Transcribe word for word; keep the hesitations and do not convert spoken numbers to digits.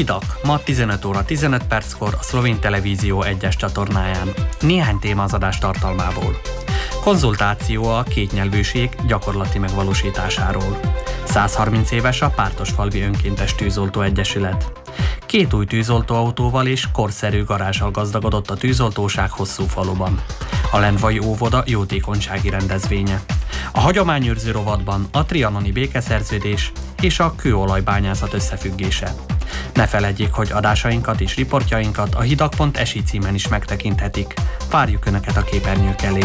Hidak, ma tizenöt óra tizenöt perckor a Szlovén Televízió egyes csatornáján. Néhány téma az adás tartalmából. Konzultáció a kétnyelvűség gyakorlati megvalósításáról. száz harminc éves a Pártosfalvi Önkéntes Tűzoltó Egyesület. Két új tűzoltóautóval és korszerű garázsal gazdagodott a tűzoltóság Hosszúfaluban. A Lendvai óvoda jótékonysági rendezvénye. A hagyományőrző rovatban a trianoni békeszerződés és a kőolajbányászat összefüggése. Ne feledjék, hogy adásainkat és riportjainkat a hidak pont es i címen is megtekinthetik. Várjuk Önöket a képernyők elé!